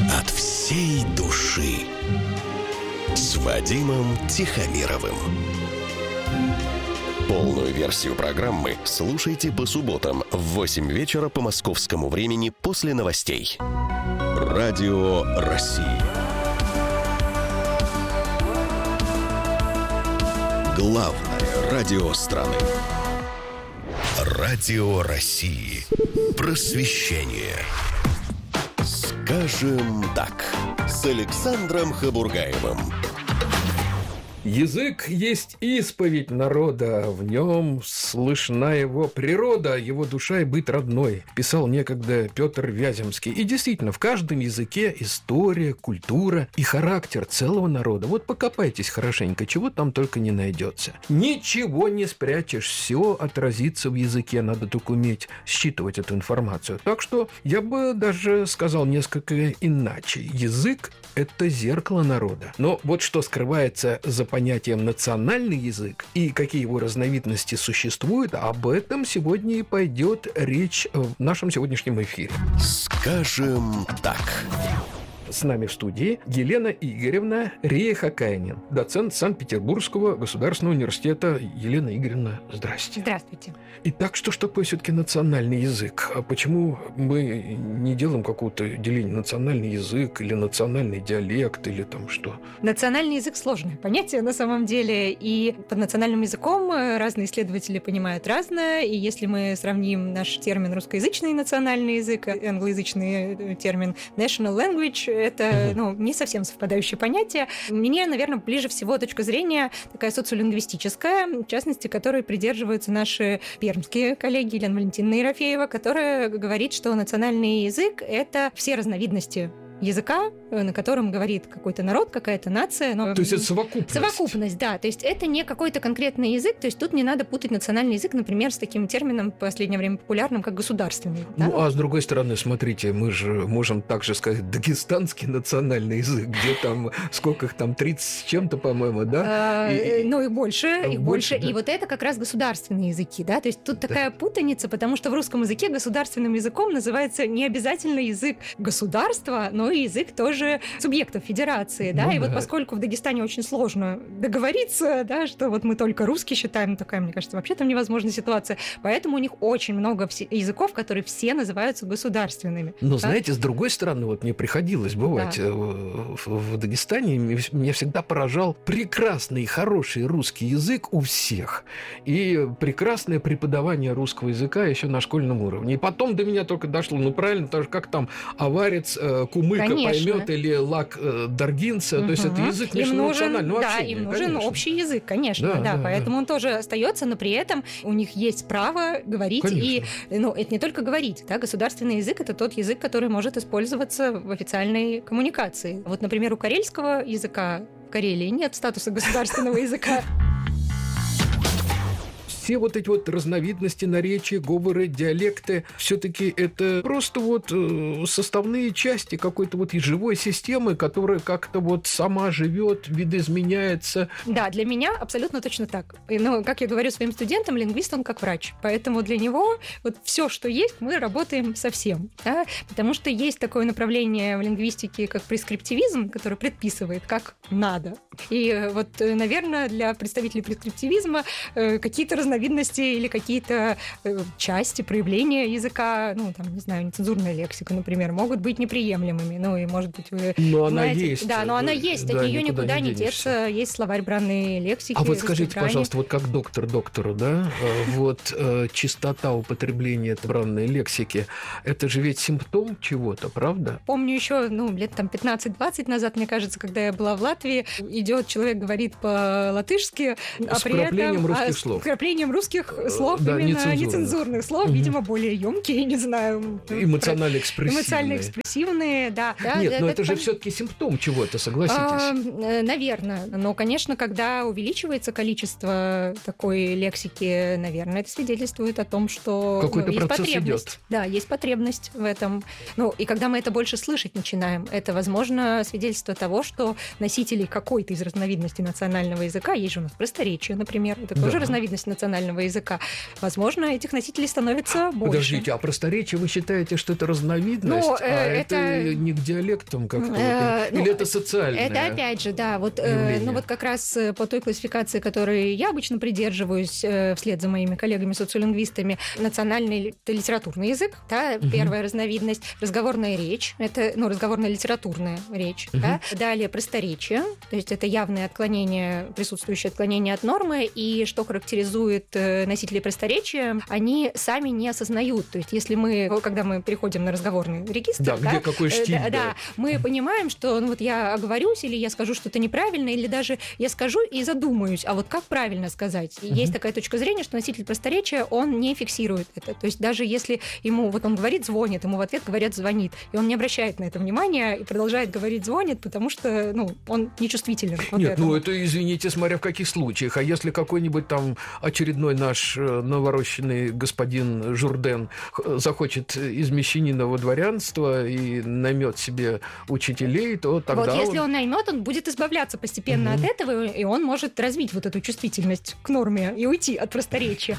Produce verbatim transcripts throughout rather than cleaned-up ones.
от всей души с Вадимом Тихомировым. Полную версию программы слушайте по субботам в восемь вечера по московскому времени после новостей. Радио России. Главное радио страны. Радио России. Просвещение. Скажем так, с Александром Хабургаевым. Язык есть исповедь народа, в нем слышна его природа, его душа и быт родной, писал некогда Петр Вяземский. И действительно, в каждом языке история, культура и характер целого народа. Вот покопайтесь хорошенько, чего там только не найдется. Ничего не спрячешь, все отразится в языке, надо только уметь считывать эту информацию. Так что я бы даже сказал несколько иначе. Язык – это зеркало народа. Но вот что скрывается за понятием «национальный язык» и какие его разновидности существуют, об этом сегодня и пойдет речь в нашем сегодняшнем эфире. Скажем так. С нами в студии Елена Игоревна Рея-Хакайнин, доцент Санкт-Петербургского государственного университета. Елена Игоревна, здрасте. Здравствуйте. Итак, что ж такое все-таки национальный язык? А почему мы не делаем какого-то деления национальный язык или национальный диалект или там что? Национальный язык – сложное понятие на самом деле, и под национальным языком разные исследователи понимают разное, и если мы сравним наш термин русскоязычный национальный язык, англоязычный термин national language, это ну, не совсем совпадающее понятие. Мне, наверное, ближе всего точка зрения такая социолингвистическая, в частности, которой придерживаются наши пермские коллеги Елена Валентиновна Ерофеева, которая говорит, что национальный язык – это все разновидности языка, на котором говорит какой-то народ, какая-то нация. Но... То есть это совокупность. Совокупность, да. То есть это не какой-то конкретный язык, то есть тут не надо путать национальный язык, например, с таким термином в последнее время популярным, как государственный. Да? Ну, а с другой стороны, смотрите, мы же можем также сказать дагестанский национальный язык, где там, сколько их там, тридцать с чем-то, по-моему, да? И... Ну, и больше, их больше. Да. И вот это как раз государственные языки, да? То есть тут такая да. путаница, потому что в русском языке государственным языком называется не обязательно язык государства, но и язык тоже субъектов федерации, да, ну, и да. вот поскольку в Дагестане очень сложно договориться, да, что вот мы только русский считаем, такая, мне кажется, вообще там невозможная ситуация, поэтому у них очень много языков, которые все называются государственными. Но, да? знаете, с другой стороны, вот мне приходилось бывать да. в, в Дагестане, меня всегда поражал прекрасный, хороший русский язык у всех, и прекрасное преподавание русского языка еще на школьном уровне. И потом до меня только дошло, ну, правильно, тоже как там аварец, кумыка, конечно. Поймет или лак э, даргинца, угу. то есть это язык межнационального да, общения. Да, им нужен конечно. Общий язык, конечно, да, да, да поэтому да. он тоже остается, но при этом у них есть право говорить, конечно. И, ну, это не только говорить, да, государственный язык – это тот язык, который может использоваться в официальной коммуникации. Вот, например, у карельского языка в Карелии нет статуса государственного языка. Все вот эти вот разновидности наречия, говоры, диалекты, все-таки это просто вот составные части какой-то вот живой системы, которая как-то вот сама живет, видоизменяется. Да, для меня абсолютно точно так. Но, как я говорю своим студентам, лингвист, он как врач. Поэтому для него вот все, что есть, мы работаем со всем. Да? Потому что есть такое направление в лингвистике, как прескриптивизм, который предписывает, как надо. И вот, наверное, для представителей прескриптивизма какие-то разновидности разновидности или какие-то э, части, проявления языка, ну, там, не знаю, нецензурная лексика, например, могут быть неприемлемыми. Ну, и, может быть, вы но знаете... она есть. Да, но она есть, да, от нее никуда, никуда не, не деться. Есть словарь бранной лексики. А вот скажите, пожалуйста, вот как доктор доктору, да, вот чистота употребления бранной лексики, это же ведь симптом чего-то, правда? Помню еще, ну, лет там пятнадцать-двадцать назад, мне кажется, когда я была в Латвии, идет человек, говорит по-латышски, а с при этом... русских а, слов. С вкраплением русских слов, да, именно нецензурных, нецензурных слов, угу. видимо, более емкие, не знаю. Эмоционально-экспрессивные. Эмоционально-экспрессивные, да. Нет, да, но это, это же все-таки симптом чего-то, согласитесь? А, наверное. Но, конечно, когда увеличивается количество такой лексики, наверное, это свидетельствует о том, что какой-то ну, есть процесс потребность. идет. Да, есть потребность в этом. Ну, и когда мы это больше слышать начинаем, это, возможно, свидетельство того, что носители какой-то из разновидностей национального языка, есть же у нас просторечие, например, это да. тоже разновидность национального национального языка, возможно, этих носителей становится больше. Подождите, а просторечие вы считаете, что это разновидность, ну, э, а это... это не к диалектам как-то? Э, Или ну, это социальное? Это опять же, да, вот, э, ну вот как раз по той классификации, которой я обычно придерживаюсь э, вслед за моими коллегами-социолингвистами, национальный это литературный язык, да, угу. первая разновидность, разговорная речь, это, ну, разговорно-литературная речь, угу. да, далее просторечие, то есть это явное отклонение, присутствующее отклонение от нормы, и что характеризует носителей просторечия, они сами не осознают, то есть если мы, когда мы переходим на разговорный регистр, да, да, где какой штиль, да, да. да, мы понимаем, что ну, вот я оговорюсь, или я скажу что-то неправильно, или даже я скажу и задумаюсь, а вот как правильно сказать? Угу. Есть такая точка зрения, что носитель просторечия, он не фиксирует это, то есть даже если ему, вот он говорит «звонит», ему в ответ говорят «звонит», и он не обращает на это внимания и продолжает говорить «звонит», потому что, ну, он нечувствителен. Вот Нет, этому. ну это, извините, смотря в каких случаях. А если какой-нибудь там очередной наш новорощенный господин Журден захочет из мещанина во дворянство и наймет себе учителей, то тогда... Вот если он, он наймет, он будет избавляться постепенно угу. от этого, и он может развить вот эту чувствительность к норме и уйти от просторечия.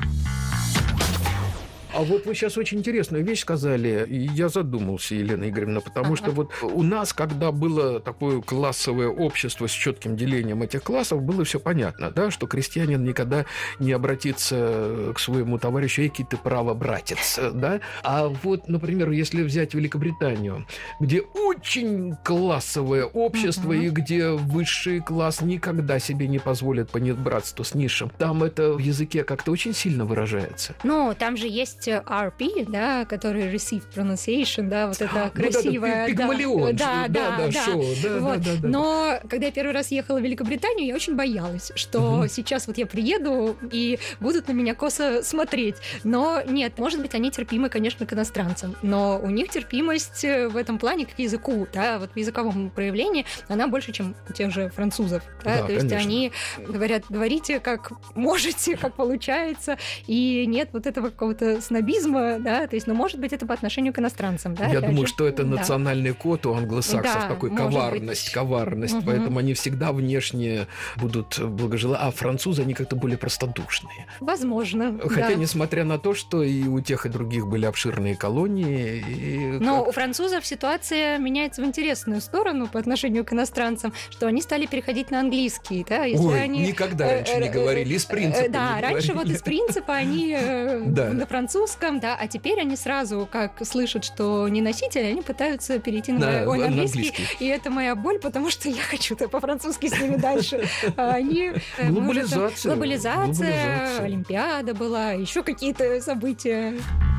А вот вы сейчас очень интересную вещь сказали, и я задумался, Елена Игоревна, потому ага. что вот у нас, когда было такое классовое общество с четким делением этих классов, было все понятно, да, что крестьянин никогда не обратится к своему товарищу: «Эки ты право-братец», да? А вот, например, если взять Великобританию, где очень классовое общество, ага. и где высший класс никогда себе не позволит понебратству с низшим, там это в языке как-то очень сильно выражается. Ну, там же есть ар пи, да, который Received Pronunciation, да, вот это красивое... Ну, да, Пигмалион. Да, да, да, да, шоу. Да, вот. да, да, да. Но когда я первый раз ехала в Великобританию, я очень боялась, что угу. сейчас вот я приеду и будут на меня косо смотреть. Но нет, может быть, они терпимы, конечно, к иностранцам, но у них терпимость в этом плане к языку, да, вот в языковом проявлении, она больше, чем у тех же французов. Да? Да, То есть конечно. они говорят: говорите, как можете, как получается, и нет вот этого какого-то снобизма, да, то есть, ну, может быть, это по отношению к иностранцам, да. Я думаю, же. что это да. национальный код у англосаксов, да, такой коварность, быть. коварность, угу. поэтому они всегда внешне будут благожелательны, а французы, они как-то более простодушные. Возможно, Хотя, да. несмотря на то, что и у тех, и других были обширные колонии. И Но как... у французов ситуация меняется в интересную сторону по отношению к иностранцам, что они стали переходить на английский, да, если Ой, они... никогда раньше не говорили, из принципа Да, раньше вот из принципа они на французском, да, а теперь они сразу, как слышат, что не носитель, они пытаются перейти на, да, ой, на английский, английский. И это моя боль, потому что я хочу-то по-французски с ними дальше. А они... Глобализация. Глобализация, Олимпиада была, еще какие-то события.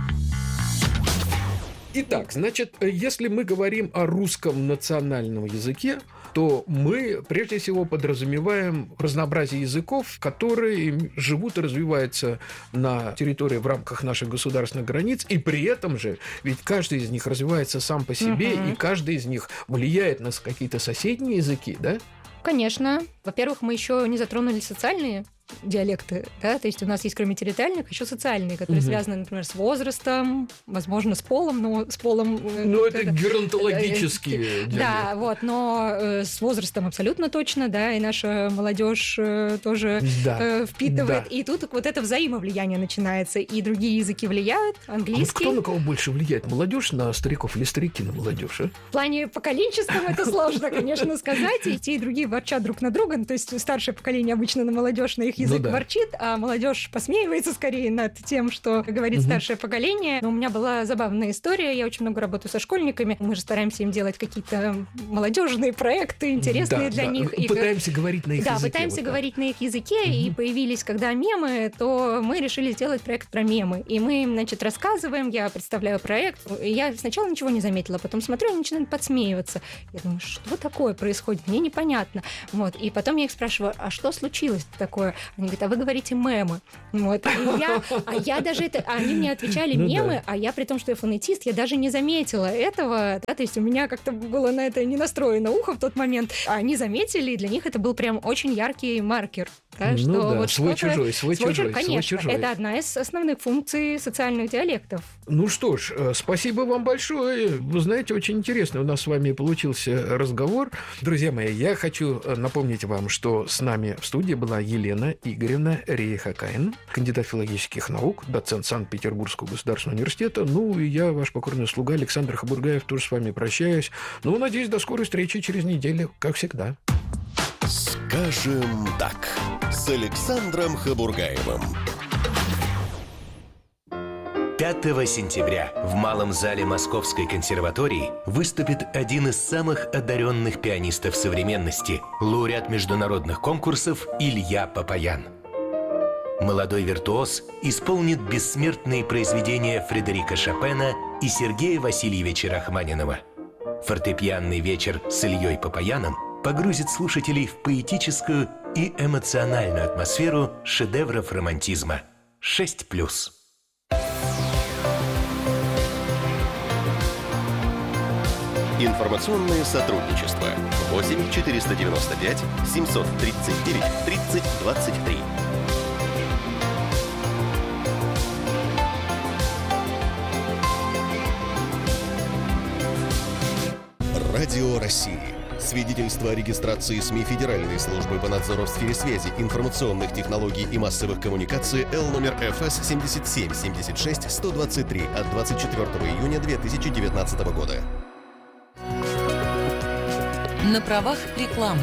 Итак, значит, если мы говорим о русском национальном языке, то мы прежде всего подразумеваем разнообразие языков, которые живут и развиваются на территории в рамках наших государственных границ, и при этом же, ведь каждый из них развивается сам по себе, угу. и каждый из них влияет на какие-то соседние языки, да? Конечно. Во-первых, мы еще не затронули социальные диалекты, да, то есть у нас есть, кроме территориальных, еще социальные, которые угу. связаны, например, с возрастом, возможно, с полом, но с полом... Ну, это, это геронтологические диалекты. Да, вот, но э, с возрастом абсолютно точно, да, и наша молодежь э, тоже да. э, впитывает, да. и тут вот это взаимовлияние начинается, и другие языки влияют, английский... А вот кто на кого больше влияет, молодежь на стариков или старики на молодежь, а? В плане поколенческом это сложно, конечно, сказать, и те, и другие ворчат друг на друга, то есть старшее поколение обычно на молодежь, на их язык ну, да. ворчит, а молодежь посмеивается скорее над тем, что говорит угу. старшее поколение. Но у меня была забавная история. Я очень много работаю со школьниками. Мы же стараемся им делать какие-то молодежные проекты, интересные да, для да. них. Пытаемся и... говорить на их да, языке. Да, пытаемся вот говорить так. на их языке. Угу. И появились, когда мемы, то мы решили сделать проект про мемы. И мы им, значит, рассказываем, я представляю проект. И я сначала ничего не заметила, потом смотрю, они начинают подсмеиваться. Я думаю, что такое происходит? Мне непонятно. Вот. И потом я их спрашиваю, а что случилось такое? Они говорят, а вы говорите мемы. Вот. И я, а я даже это... А они мне отвечали ну, мемы, да. а я, при том, что я фонетист, я даже не заметила этого. Да? То есть у меня как-то было на это не настроено ухо в тот момент. А они заметили, и для них это был прям очень яркий маркер Да, ну что да, вот свой-чужой, свой-чужой, конечно, свой-чужой. это одна из основных функций социальных диалектов. Ну что ж, спасибо вам большое. Вы знаете, очень интересно у нас с вами получился разговор. Друзья мои, я хочу напомнить вам, что с нами в студии была Елена Игоревна Рейхакайн, кандидат филологических наук, доцент Санкт-Петербургского государственного университета. Ну и я, ваш покорный слуга Александр Хабургаев, тоже с вами прощаюсь. Ну, надеюсь, до скорой встречи через неделю, как всегда. Скажем так, с Александром Хабургаевым. пятого сентября в Малом зале Московской консерватории выступит один из самых одаренных пианистов современности, лауреат международных конкурсов Илья Папаян. Молодой виртуоз исполнит бессмертные произведения Фредерика Шопена и Сергея Васильевича Рахманинова. Фортепианный вечер с Ильей Папаяном погрузит слушателей в поэтическую и эмоциональную атмосферу шедевров романтизма. шесть плюс. Информационное сотрудничество. восемь четыреста девяносто пять семьсот тридцать девять тридцать двадцать три. Радио России. Свидетельство о регистрации СМИ Федеральной службы по надзору в сфере связи, информационных технологий и массовых коммуникаций Л номер Ф С семьдесят семь семьдесят шесть сто двадцать три от двадцать четвёртого июня две тысячи девятнадцатого года. На правах рекламы.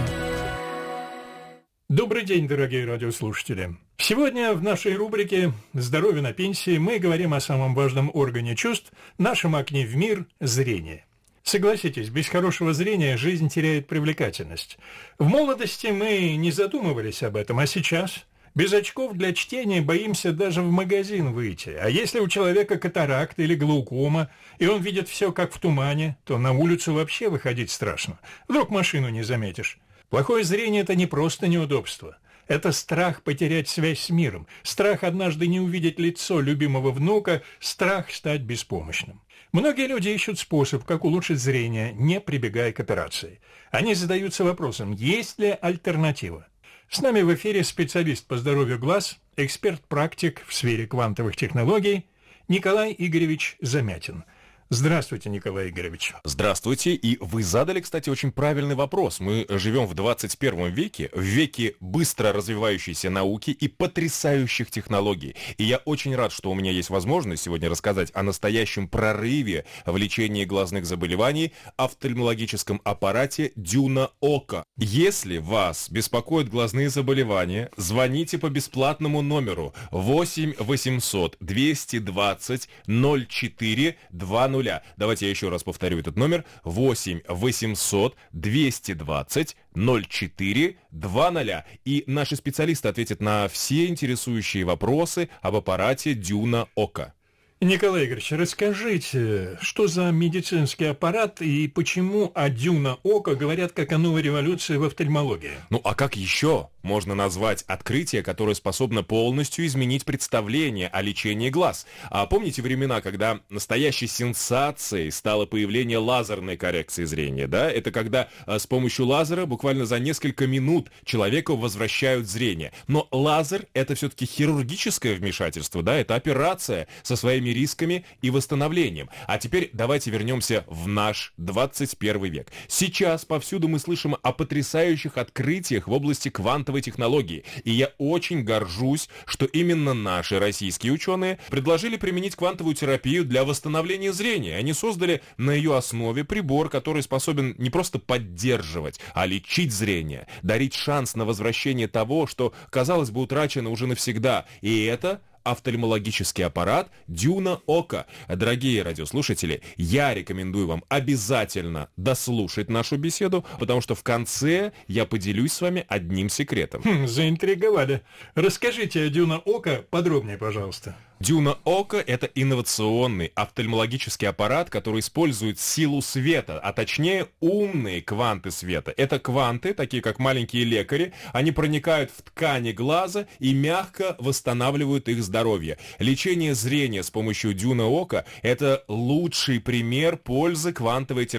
Добрый день, дорогие радиослушатели. Сегодня в нашей рубрике «Здоровье на пенсии» мы говорим о самом важном органе чувств, нашем окне в мир – зрение. Согласитесь, без хорошего зрения жизнь теряет привлекательность. В молодости мы не задумывались об этом, а сейчас без очков для чтения боимся даже в магазин выйти. А если у человека катаракт или глаукома, и он видит все как в тумане, то на улицу вообще выходить страшно. Вдруг машину не заметишь. Плохое зрение – это не просто неудобство. Это страх потерять связь с миром, страх однажды не увидеть лицо любимого внука, страх стать беспомощным. Многие люди ищут способ, как улучшить зрение, не прибегая к операции. Они задаются вопросом, есть ли альтернатива. С нами в эфире специалист по здоровью глаз, эксперт-практик в сфере квантовых технологий Николай Игоревич Замятин. Здравствуйте, Николай Игоревич. Здравствуйте. И вы задали, кстати, очень правильный вопрос. Мы живем в двадцать первом веке, в веке быстро развивающейся науки и потрясающих технологий. И я очень рад, что у меня есть возможность сегодня рассказать о настоящем прорыве в лечении глазных заболеваний, офтальмологическом аппарате Дюна Ока. Если вас беспокоят глазные заболевания, звоните по бесплатному номеру восемь восемьсот двести двадцать ноль четыре двадцать. Давайте я еще раз повторю этот номер. восемь восемьсот двести двадцать ноль четыре двадцать. И наши специалисты ответят на все интересующие вопросы об аппарате Дюна Ока. Николай Игоревич, расскажите, что за медицинский аппарат и почему о Дюна Ока говорят как о новой революции в офтальмологии? Ну а как еще можно назвать открытие, которое способно полностью изменить представление о лечении глаз? А помните времена, когда настоящей сенсацией стало появление лазерной коррекции зрения, да? Это когда а, с помощью лазера буквально за несколько минут человеку возвращают зрение. Но лазер — это все-таки хирургическое вмешательство, да? Это операция со своими рисками и восстановлением. А теперь давайте вернемся в наш двадцать первый век. Сейчас повсюду мы слышим о потрясающих открытиях в области квантовой технологии. И я очень горжусь, что именно наши российские ученые предложили применить квантовую терапию для восстановления зрения. Они создали на ее основе прибор, который способен не просто поддерживать, а лечить зрение, дарить шанс на возвращение того, что, казалось бы, утрачено уже навсегда. И это офтальмологический аппарат Дюна Ока. Дорогие радиослушатели, я рекомендую вам обязательно дослушать нашу беседу, потому что в конце я поделюсь с вами одним секретом. Хм, заинтриговали. Расскажите о Дюна Ока подробнее, пожалуйста. Дюна Ока – это инновационный офтальмологический аппарат, который использует силу света, а точнее умные кванты света. Это кванты, такие как маленькие лекари, они проникают в ткани глаза и мягко восстанавливают их здоровье. Лечение зрения с помощью Дюна Ока – это лучший пример пользы квантовой терапии